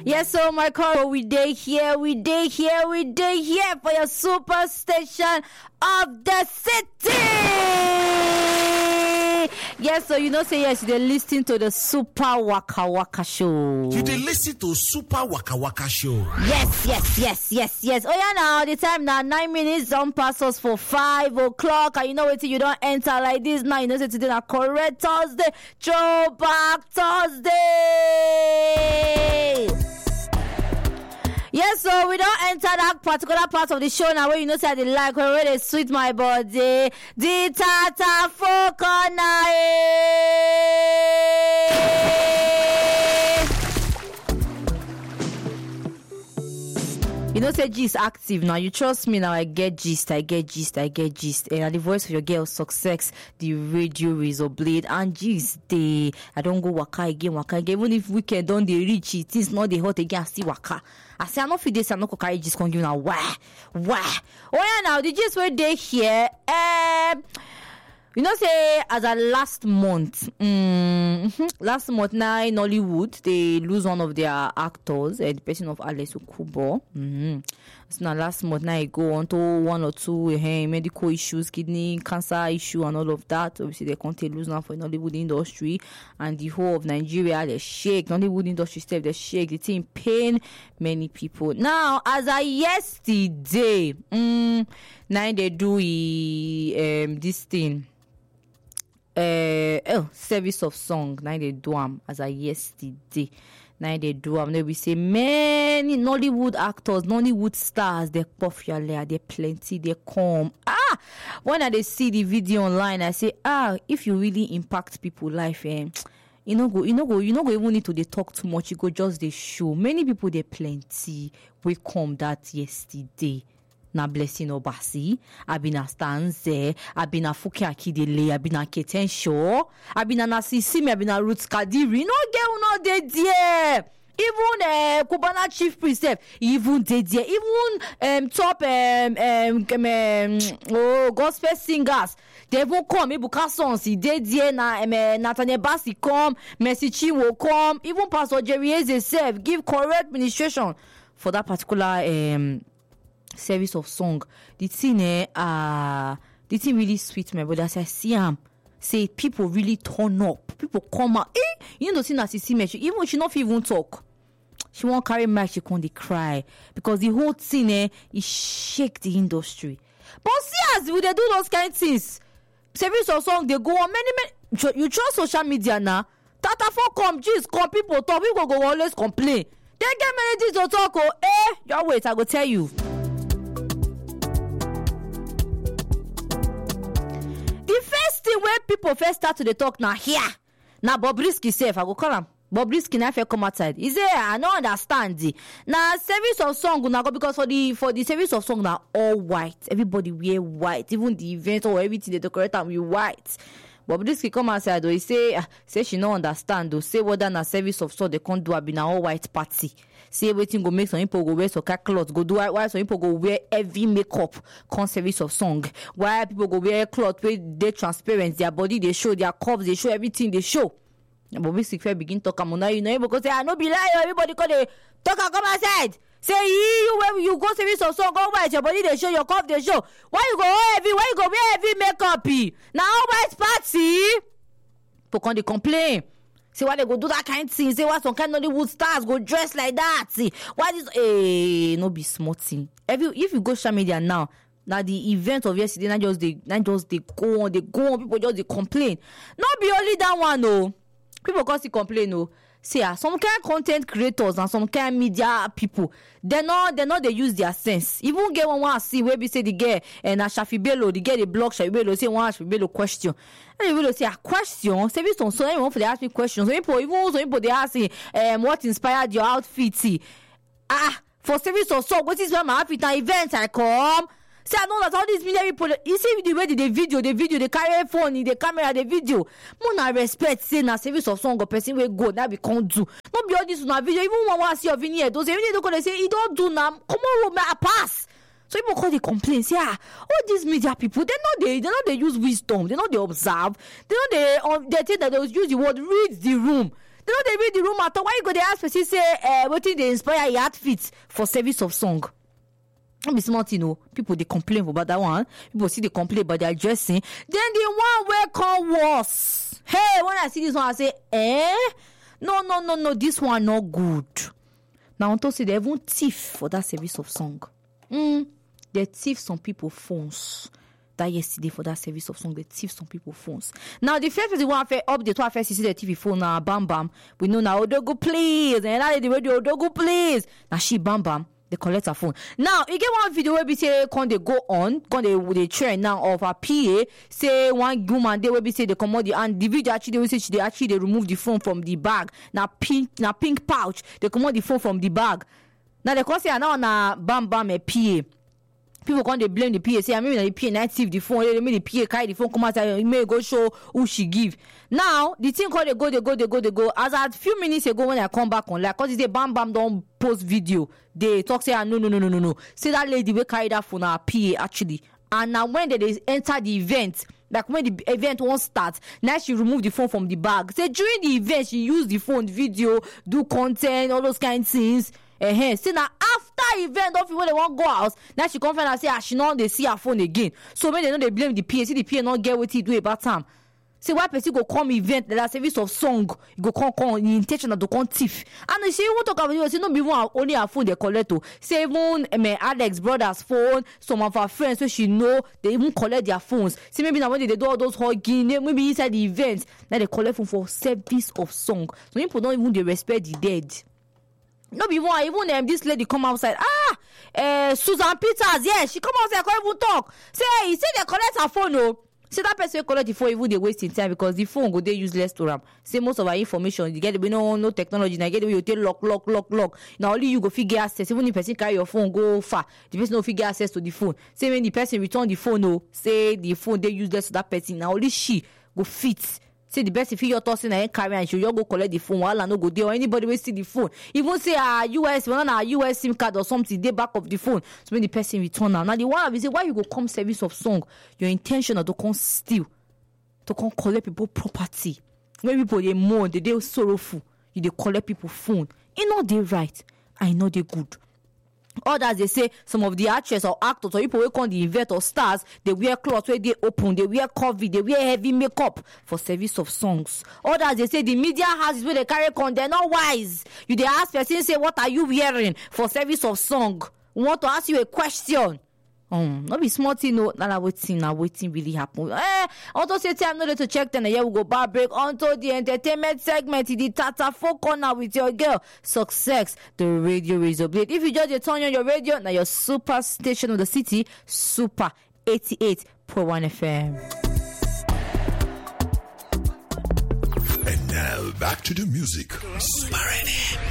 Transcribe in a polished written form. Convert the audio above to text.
Yes, so my car, we day here for your super station of the city. Yes, so say yes, you're listening to the Super Waka Waka Show. You dey listen to Super Waka Waka Show. Yes. Oh yeah, now the time now 9 minutes on passes for 5 o'clock. And you know what? You don't enter like this now. You know say today na correct Thursday, Throwback Thursday. Yes, so we don't enter that particular part of the show now where you know say they like where they sweet my body. The Tata Fokona. You know say gist active now. You trust me now. I get gist. And the voice of your girl Success, the radio razor blade and gist day. I don't go waka again. Even if weekend don't they reach it, it's not the hot again. I still waka. I say I'm not for this. I'm not gonna just give now. Why? Oh yeah, now the gist where they here. You know, say as a last month now in Nollywood, they lose one of their actors, the person of Alex Okubo. So now last month now it go on to 1 or 2 medical issues, kidney cancer issue and all of that. Obviously they can't lose now for Nollywood industry and the whole of Nigeria. They shake Nollywood industry step. They shake. The thing pain many people. Now as a yesterday, now they do this thing. Service of song. Now they do them as a yesterday. Now they do them. We say many Nollywood actors, Nollywood stars. They're popular. They're plenty. They come. When I see the video online, I say if you really impact people's life, you no go even need to they talk too much. You go just they show. Many people they plenty. We come that yesterday. Na Blessing Obasi, Abina Stanze, Abina Fuki Akidele, Abina Ketenshaw, Abina Nasisimi, Abina Roots Kadiri. No girl, no they dear. Even Kubana Chief Precept, even they dear. Even top gospel singers. They won't come. Ibuka Sons, they dear. Nathaniel Bassi come. Mercy Chi will come. Even Pastor Jerry Eze serve. Give correct administration for that particular service of song. The thing really sweet me, but as I see him, say people really turn up. People come out. You know the thing as you see me, even she not even talk. She won't carry mic, she can't cry. Because the whole thing it shake the industry. But see as we they do those kind of things. Service of song, they go on many. You trust social media now. Tata for come, just come, people talk, people go always complain. They get many things to talk. Your wait, I go tell you. Where people first start to the talk now here. Now Bobrisky safe, I go call him. Bobrisky now come outside. He say I don't understand. Now service of song now go because for the service of song now all white. Everybody wear white. Even the event or everything they decorate them with white. Bobrisky come outside though. He say she don't understand though. Say whether na service of song they can't do be na all white party. Say everything go make some people go wear some clothes, go do why some people go wear heavy makeup, con service of song. Why people go wear clothes where they transparent, their body they show, their curves they show, everything they show. But basically begin talk am now, because say I no be lie, everybody call they talk and come outside. Say you when you go service of song, go white, your body they show, your curve they show. Why you go heavy? Why you go wear heavy makeup? Now all white party. People can they complain. Say why they go do that kind of thing. Say why some kind of Nollywood stars go dress like that. See why this no be smart thing. If you go social media now the event of yesterday, not just they go on, people just they complain. Not be only that one no. People cause they complain no. See some kind of content creators and some kind of media people, they use their sense. Even get one see where we say the girl and Shafi Bello, the girl the blog Shafi Bello say one Shafi Bello question. And you will say a question. Service on so anyone for they ask me questions. Some people they ask me what inspired your outfit. For service or so, what is why my outfit and events I come. Say I know that all these media people, you see the way they video, they carry phone, the camera, the video. More respect, say na service of song or person will go, that we can't do. Not be all this on video, even one want to see your vignette. Those even they don't say, you don't do now, come on, may I pass. So people call the complaints. Yeah, all these media people, they know they use wisdom, they know they observe, they know they think that they use the word read the room. They know they read the room at all. Why you go they ask person say wetin dey inspire your outfit for service of song? Don't be smart, people they complain about that one. People see they complain about their dressing. Then the one where come worse. Hey, when I see this one, I say, no, this one not good. Now on top say they even thief for that service of song. They thief some people phones. That yesterday for that service of song, they thief some people phones. Now the first one update what first see the TV phone now Bam Bam. We know now Odogo please, and now the radio Odogo please. Now she Bam Bam. They collect her phone. Now, you get one video where we say when they go on, when they trend now of a PA, say one woman they will be say they come out and the video actually they will say they remove the phone from the bag. Now pink pouch, they come out the phone from the bag. Now they can say now na Bam Bam a PA. People can't they blame the PA, say I mean the PA not thief the phone, they make the PA carry the phone, come out and may go show who she give. Now the thing called they go. As at few minutes ago when I come back on like cause they Bam Bam don't post video, they talk say no. Say that lady will carry that phone our PA actually. And now when they enter the event, like when the event won't start, now she remove the phone from the bag. Say during the event she use the phone, video, do content, all those kind of things. See now after event, don't feel when they won't go out. Now she come find and say she know they see her phone again. So when they know they blame the PA, see the PA not get what he do about time. Say why person go come event that service of song, you go come the intention to come thief. And she won't talk about you. Say no be one only her phone they collect to. Say even Alex brother's phone, some of her friends so she know they even collect their phones. See maybe now when they do all those hugging, maybe inside the event, now they collect phone for service of song. So people don't even they respect the dead. No be one, even this lady come outside. Susan Peters, yeah, she come outside, can't even talk. Say they collect her phone, no. See that person collect the phone, even they wasting time because the phone go they useless to them. Say most of our information, you get no technology, now get the way you take lock. Now only you go figure access. Even if person carry your phone go far, the person no figure access to the phone. Say when the person return the phone, no, say the phone they useless to that person. Now only she go fit. Say the best if you tossing and carry and you go collect the phone while I no go there or anybody will see the phone. Even say US SIM card or something, they back up the phone. So when the person return now the one we say why you go come service of song, your intention is to come steal, to come collect people property. When people they mourn, they sorrowful, you they collect people phone. It not they right, I know they good. Others they say some of the actors or actors or people who come the event or stars, they wear clothes where they open, they wear coffee, they wear heavy makeup for service of songs. Others they say the media houses where they carry con, they're not wise. You they ask person say what are you wearing for service of song? We want to ask you a question. Not be smart, now waiting really happen. Also say time not to check then here we go back break onto the entertainment segment. The Tata Folk Corner with your girl Success, the radio razor blade. If you just turn on your radio, now your super station of the city, Super 88.1 FM. And now back to the music. Super